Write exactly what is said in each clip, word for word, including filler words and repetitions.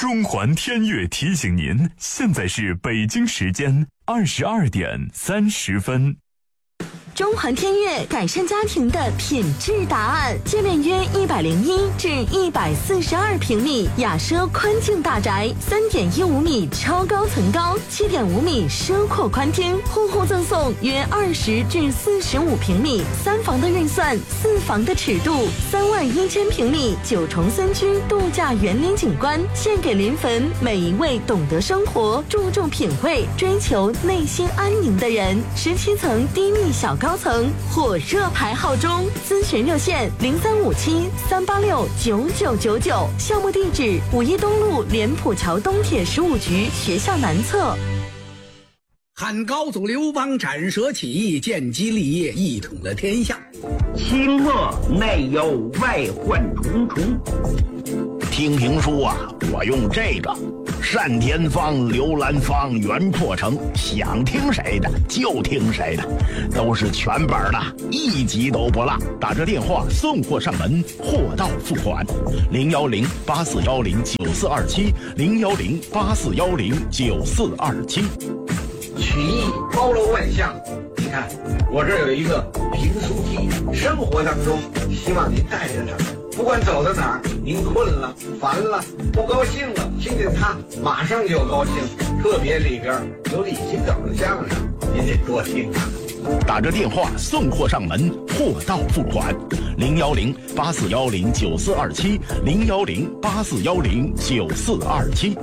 中环天悦提醒您，现在是北京时间二十二点三十分。 中环天悦改善家庭的品质答案，界面约一百零一至一百四十二平米雅奢宽净大宅，三点一五米超高层高，七点五米奢阔宽厅，户户赠送约二十至四十五平米三房的预算，四房的尺度，三万一千平米九重森区度假园林景观，献给临汾每一位懂得生活、注重品味、追求内心安宁的人。十七层低密小高层火热排号中，咨询热线零三五七三八六九九九九，项目地址五一东路莲浦桥东铁十五局学校南侧。 汉高祖刘邦斩蛇起义，建基立业，一统了天下。 清末内忧外患重重。 听评书啊，我用这个单田芳、刘兰芳、袁阔成，想听谁的就听谁的，都是全本的，一集都不落。打这电话送货上门，货到付款。零幺零八四幺零九四二七，零幺零八四幺零九四二七。 曲艺包罗万象，你看我这儿有一个评书机，生活当中希望您带着它，不管走到哪儿，您困了、烦了、不高兴了，听见它马上就高兴。特别里边有李清照的相声，您得多听啊。 打着电话送货上门，货到付款。零幺零八四幺零九四二七，零幺零八四幺零九四二七。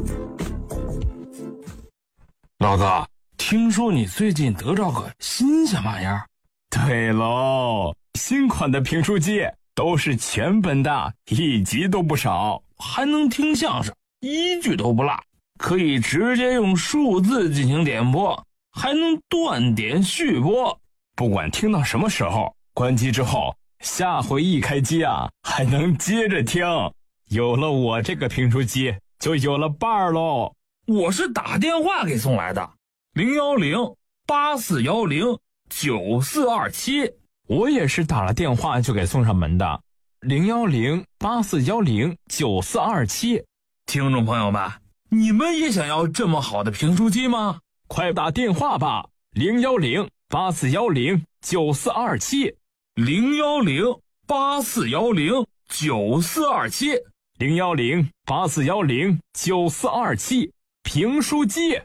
老哥，听说你最近得着个新鲜玩意儿？ 对喽，新款的评书机都是全本的，一集都不少， 还能听相声，一句都不落，可以直接用数字进行点播，还能断点续播。 不管听到什么时候，关机之后，下回一开机啊，还能接着听。有了我这个评书机，就有了伴儿喽。 我是打电话给送来的，零幺零八四幺零九四二七。 我也是打了电话就给送上门的，零幺零八四幺零九四二七。 听众朋友们，你们也想要这么好的评书机吗？ 快打电话吧，零幺零八四幺零九四二七， 零幺零八四幺零九四二七， 零幺零八四幺零九四二七。评书机。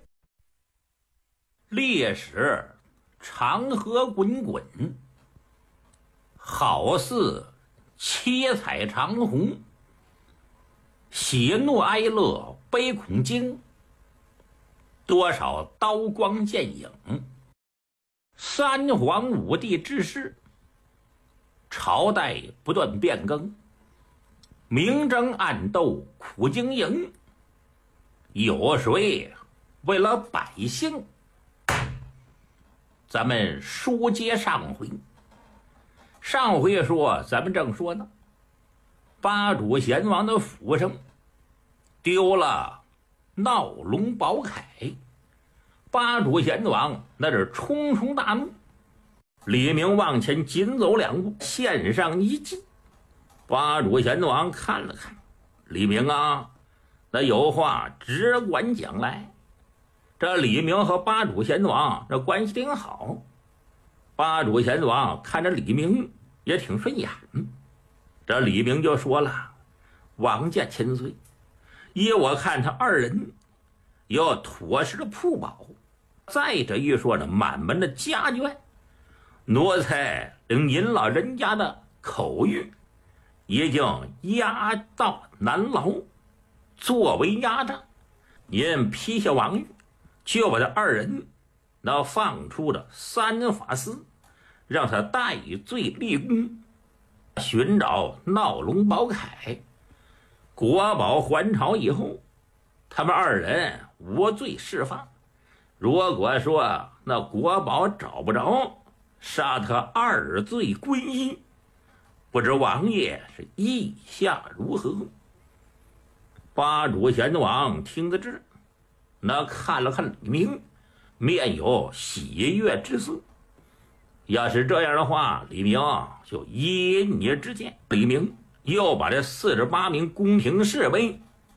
历史长河滚滚，好似七彩长虹，喜怒哀乐悲恐惊，多少刀光剑影。三皇五帝之世，朝代不断变更，明争暗斗苦经营，有谁为了百姓？咱们书接上回，上回说咱们正说呢，巴主贤王的府上丢了闹龙宝铠，巴主贤王那是冲冲大怒。李明往前紧走两步，献上一计。巴主贤王看了看，李明啊，那有话只管讲来。这李明和巴主贤王这关系挺好，巴主贤王看着李明也挺顺眼。这李明就说了，王家千岁，依我看他二人有妥实的铺保，再者一说呢，满门的家眷，奴才领您老人家的口谕已经押到南牢，作为压榨，您批下王谕，就把这二人那放出了三法司，让他戴罪立功，寻找闹龙宝铠，国宝还朝以后，他们二人无罪释放。如果说那国宝找不着，杀他二罪归一，不知王爷是意下如何？巴主贤王听得知，那看了看李明，面有喜悦之色。要是这样的话，李明就依你之见。李明又把这四十八名宫廷侍卫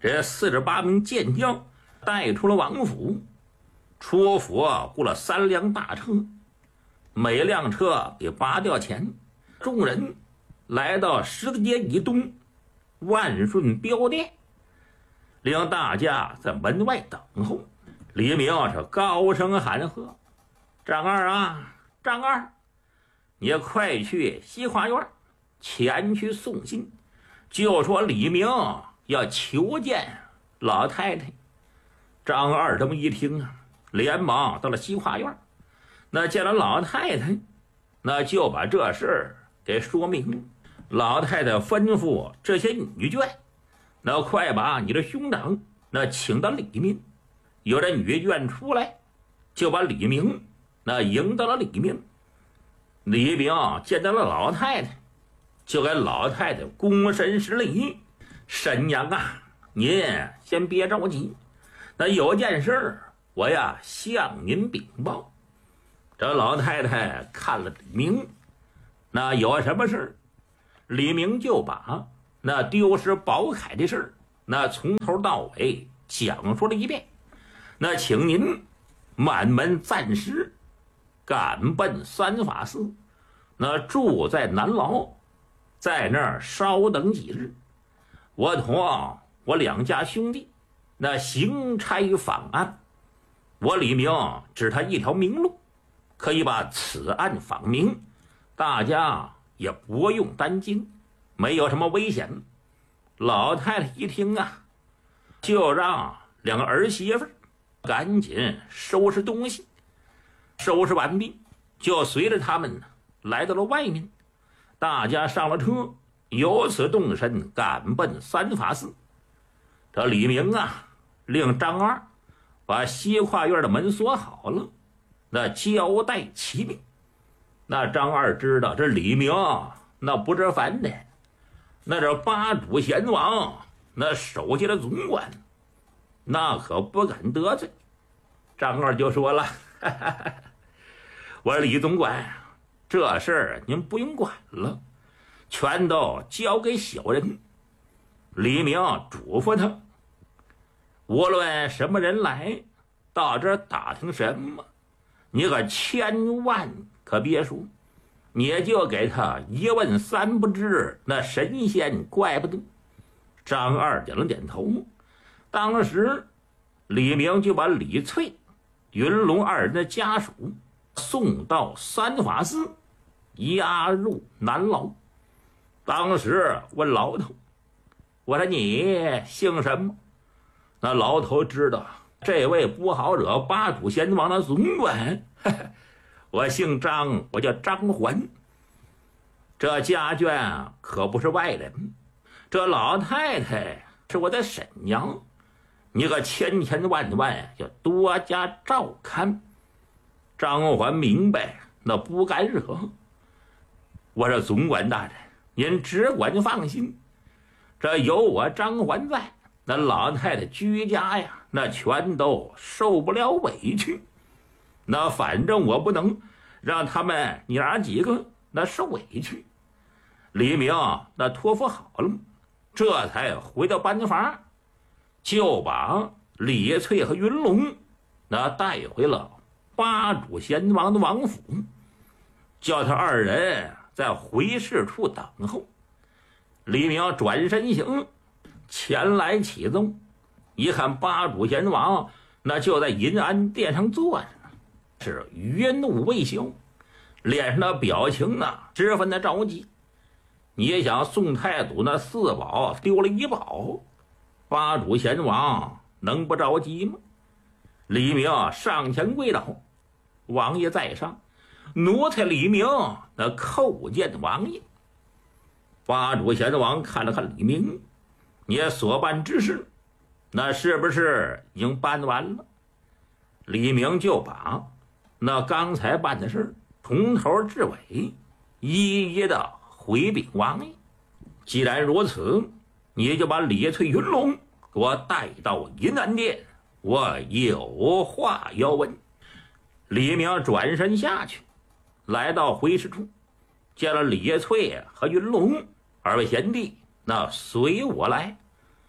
这四十八名健将带出了王府，出府雇了三辆大车，每辆车给拔掉钱，众人来到十字街以东万顺镖店，令大家在门外等候。李明是高声喊喝：“张二啊，张二，你快去西花园前去送信，就说李明要求见老太太。”张二这么一听啊，连忙到了西花园，那见了老太太，那就把这事儿给说明。老太太吩咐这些女眷，那快把你的兄长那请到里面。有这女眷出来，就把李明那迎到了里面。李明见到了老太太，就给老太太躬身施礼：“婶娘啊，您先别着急，那有件事我呀向您禀报。”这老太太看了李明，那有什么事？李明就把那丢失宝铠的事那从头到尾讲述了一遍。那请您满门暂时赶奔三法寺，那住在南牢，在那儿稍等几日。我同我两家兄弟那行差访案，我李明指他一条明路，可以把此案访明，大家也不用担惊，没有什么危险。老太太一听啊，就让两个儿媳妇赶紧收拾东西，收拾完毕，就随着他们来到了外面。大家上了车，由此动身赶奔三法寺。这李明啊，令张二把西跨院的门锁好了，那交代齐备。那张二知道这李明那不是凡的，那这八主贤王那手下的总管，那可不敢得罪。张二就说了：“哈哈哈，我说李总管，这事儿您不用管了，全都交给小人。”李明嘱咐他：“无论什么人来到这儿打听什么，你可千万可别说，你就给他一问三不知，那神仙怪不得。”张二点了点头。当时李明就把李翠、云龙二人的家属送到三法寺，押入南牢。当时问牢头：“我说你姓什么？”那牢头知道这位不好惹八主贤王的总管，呵呵，我姓张，我叫张环。这家眷可不是外人，这老太太是我的婶娘，你可千千万万要多加照看。张环明白，那不敢惹。我说总管大人，您只管放心，这有我张环在，那老太太居家呀，那全都受不了委屈。那反正我不能让他们娘几个那受委屈。李明那托付好了，这才回到班房，就把李翠和云龙那带回了八主贤王的王府，叫他二人在回事处等候。李明转身行，前来启奏，一看八主贤王那就在银安殿上坐着，是余怒未消，脸上的表情啊十分的着急。你想宋太祖那四宝丢了一宝，八主贤王能不着急吗？李明上前跪倒：“王爷在上，奴才李明那叩见王爷。”八主贤王看了看李明：“你所办之事那是不是已经办完了？”李明就把那刚才办的事从头至尾一一的回禀王爷。既然如此，你就把李翠、云龙给我带到银安殿，我有话要问。李明转身下去，来到回事处，见了李翠和云龙：“二位贤弟，那随我来。”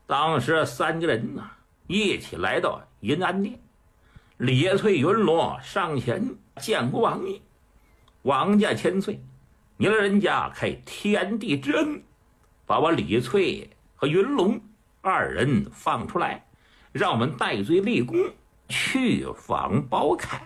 当时三个人呐，一起来到银安殿，李翠、云罗上前见过王爷。王家千岁，你老人家开天地之恩，把我李翠和云龙二人放出来，让我们戴罪立功，去访宝铠。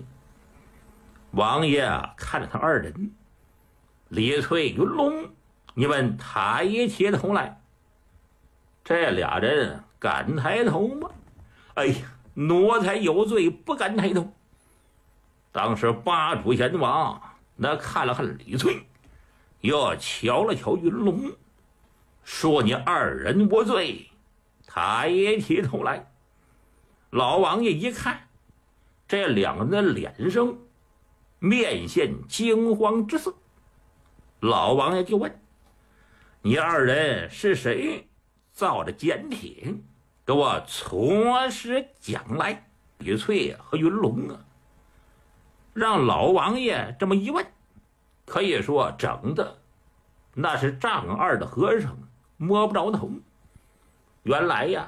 王爷看着他二人，李翠、云龙，你们抬起头来。这俩人敢抬头吗？哎呀，奴才有罪，不敢抬头。当时八主阎王那看了看李翠，又瞧了瞧云龙，说你二人无罪，抬起头来。老王爷一看，这两个人的脸上面现惊慌之色。老王爷就问：你二人是谁？造着简帖给我错实讲来。李翠和云龙啊，让老王爷这么一问，可以说整的那是丈二的和尚摸不着头。原来呀，